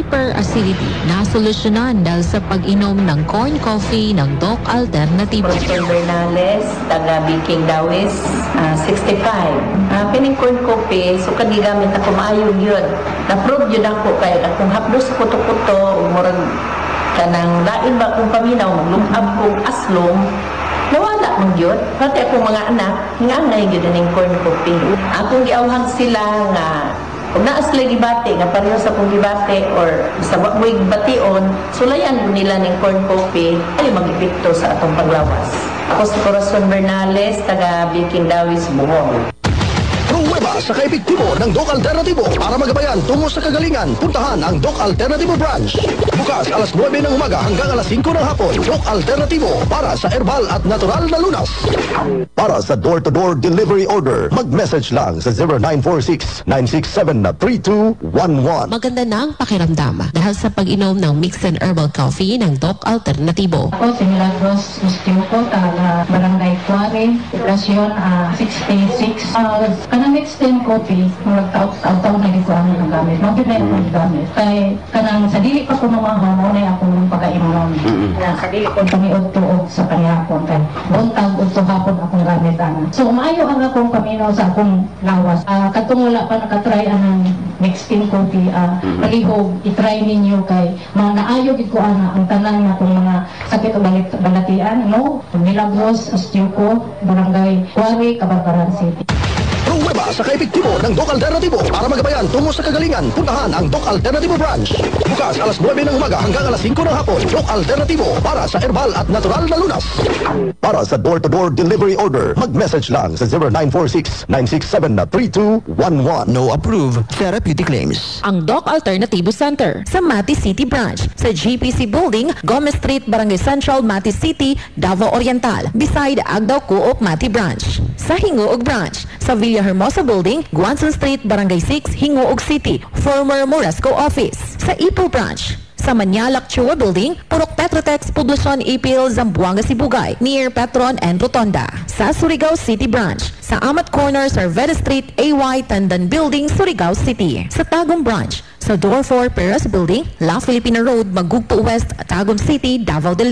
hyperacidity na solusyonan dahil sa pag-inom ng corn coffee ng Doc Alternativo. Professor Bernales, taga Biking Dawis, 65. Kining corn coffee, so kanigamit ako maayong yun. Na-prove yun ako kay akong hapdos sa kuto-kuto, umurag kanang lain ba kung paminaw, maglumab kong aslong, nawala mong yun. Pati akong mga anak, ngangay yun ng corn coffee. Akong giawhan sila nga kung naas sila gibate, nga pareho sa kong gibate or sa wag bation, sulayan nila ng corn coffee, ay mag-epekto sa atong paglawas. Ako si Corazon Bernales, taga Biking Dawis, Buhong. Pruweba sa kaepektibo ng Doc Alternativo para magabayan tungo sa kagalingan. Puntahan ang Doc Alternativo branch. Bukas alas 9 ng umaga hanggang alas 5 ng hapon. Doc Alternativo para sa herbal at natural na lunas. Para sa door-to-door delivery order, mag-message lang sa 0946-967-3211. Maganda na ang pakiramdam dahil sa pag-inom ng mixed and herbal coffee ng Doc Alternativo. Ako si Milagros Mustioco, taga Barangay Tuare, Poblasyon 66. Kanang mixed and coffee, magtaw-taw na dito ang nagamit. Maganda yung nagamit. Kaya kanang sa dili pa ko mamahaw mo na akong pagkainom. Sa dili ko tumiod-tuog sa kanihapon. Kaya buntag o hapon akong gamit. So maayo ang akong paminaw sa akong lawas. Katong wala pa nakatry ang mixed and coffee, palihog, itry ninyo kay mga naayo gid ko ang tanan nga kung mga sakit o balatian, no? Milagros Mustioco, Barangay Tuare, Cabarbaran City. Pruweba sa kaepektibo ng Doc Alternativo para magabayan tungo sa kagalingan. Puntahan ang Doc Alternativo branch. Bukas alas 9 ng umaga hanggang alas 5 ng hapon. Doc Alternativo para sa herbal at natural na lunas. Para sa door-to-door delivery order, mag-message lang sa 0946-967-3211. No approved therapeutic claims. Ang Doc Alternativo Center sa Mati City Branch sa GPC Building, Gomez Street, Barangay Central, Mati City, Davao Oriental, beside Agdao Coop Mati Branch. Sa Hingoog Branch sa Villahermosa Building, Guanson Street, Barangay 6, Hingoog City, former Morasco Office. Sa Ipo Branch sa Manilac Chua Building, Purok Petrotex, Poblacion Ipil, Zamboanga, Sibugay, near Petron and Rotonda. Sa Surigao City Branch, sa Amat Corner, Cervera Street, AY Tandan Building, Surigao City. Sa Tagum Branch, sa Door 4 Perez Building, La Filipina Road, Magugpo West, Tagum City, Davao del